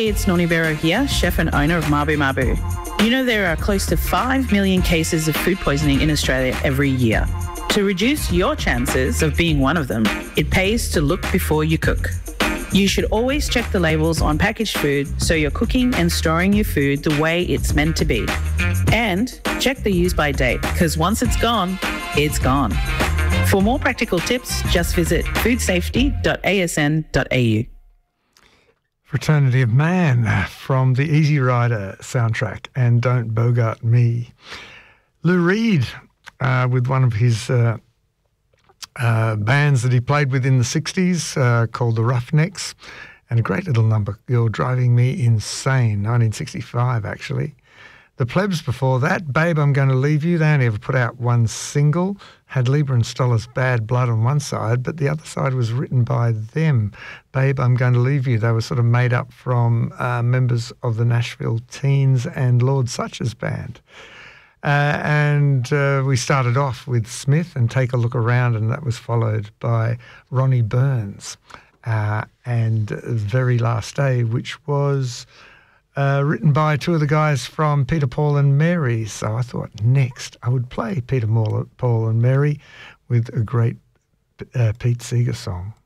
Hey, it's Noni Bero here, chef and owner of Mabu Mabu. You know there are close to 5 million cases of food poisoning in Australia every year. To reduce your chances of being one of them, it pays to look before you cook. You should always check the labels on packaged food so you're cooking and storing your food the way it's meant to be. And check the use by date, because once it's gone, it's gone. For more practical tips, just visit foodsafety.asn.au. Fraternity of Man from the Easy Rider soundtrack and Don't Bogart Me. Lou Reed with one of his bands that he played with in the 60s called the Roughnecks, and a great little number, You're Driving Me Insane, 1965 actually. The Plebs before that, Babe, I'm Going to Leave You. They only ever put out one single, had Lieber and Stoller's Bad Blood on one side, but the other side was written by them. Babe, I'm Going to Leave You. They were sort of made up from members of the Nashville Teens and Lord Such's band. And we started off with Smith and Take a Look Around, and that was followed by Ronnie Burns and Very Last Day, which was written by two of the guys from Peter, Paul and Mary. So I thought next I would play Peter, Paul and Mary with a great Pete Seeger song.